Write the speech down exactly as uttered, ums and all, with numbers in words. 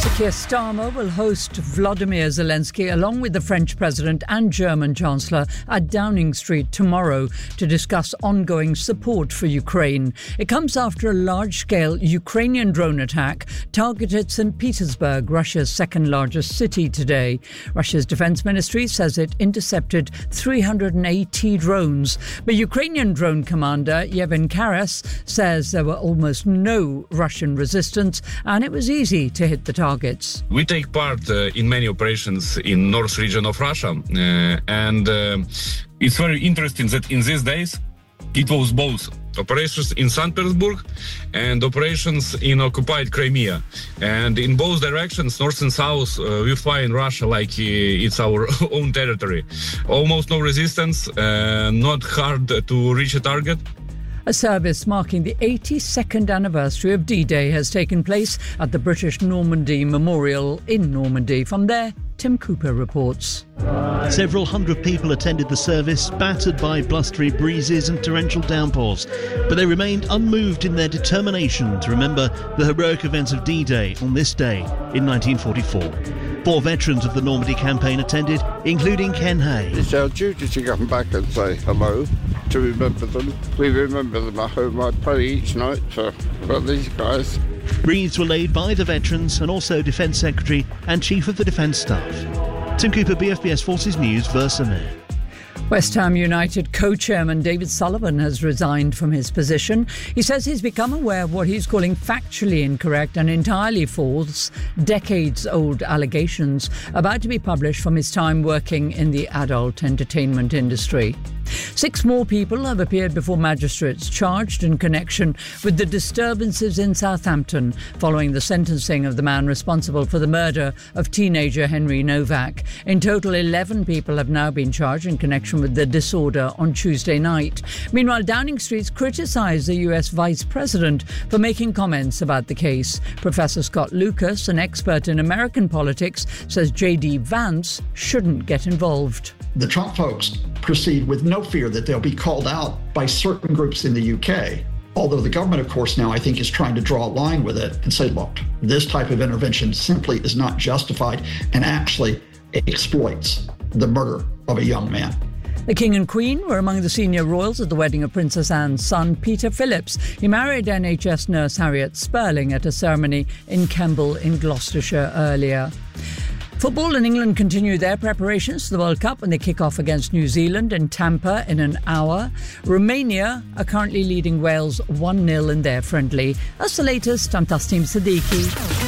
Keir Starmer will host Vladimir Zelensky along with the French President and German Chancellor at Downing Street tomorrow to discuss ongoing support for Ukraine. It comes after a large-scale Ukrainian drone attack targeted Saint Petersburg, Russia's second-largest city, today. Russia's defense ministry says it intercepted three hundred eighty drones, but Ukrainian drone commander Yevhen Karas says there were almost no Russian resistance and it was easy to hit the target. We take part uh, in many operations in north region of Russia, uh, and uh, it's very interesting that in these days it was both operations in Saint Petersburg and operations in occupied Crimea. And in both directions, north and south, uh, we fly in Russia like uh, it's our own territory. Almost no resistance, uh, not hard to reach a target. A service marking the eighty-second anniversary of D-Day has taken place at the British Normandy Memorial in Normandy. From there, Tim Cooper reports. Several hundred people attended the service, battered by blustery breezes and torrential downpours, but they remained unmoved in their determination to remember the heroic events of D-Day on this day in nineteen forty-four. Four veterans of the Normandy campaign attended, including Ken Hay. It's our duty to come back and say hello, to remember them. We remember them at home. I pray each night for, for these guys. Wreaths were laid by the veterans and also Defence Secretary and Chief of the Defence Staff. Tim Cooper, B F B S Forces News, Versailles. West Ham United co-chairman David Sullivan has resigned from his position. He says he's become aware of what he's calling factually incorrect and entirely false, decades-old allegations about to be published from his time working in the adult entertainment industry. Six more people have appeared before magistrates charged in connection with the disturbances in Southampton following the sentencing of the man responsible for the murder of teenager Henry Novak. In total, eleven people have now been charged in connection with the disorder on Tuesday night. Meanwhile, Downing Street's criticised the U S Vice President for making comments about the case. Professor Scott Lucas, an expert in American politics, says J D Vance shouldn't get involved. The Trump folks proceed with no fear that they'll be called out by certain groups in the U K. Although the government, of course, now I think is trying to draw a line with it and say, look, this type of intervention simply is not justified and actually exploits the murder of a young man. The King and Queen were among the senior royals at the wedding of Princess Anne's son, Peter Phillips. He married N H S nurse Harriet Spurling at a ceremony in Kemble in Gloucestershire earlier. Football in England continue their preparations for the World Cup when they kick off against New Zealand in Tampa in an hour. Romania are currently leading Wales one nil in their friendly. That's the latest. I'm Tasneem Siddiqui.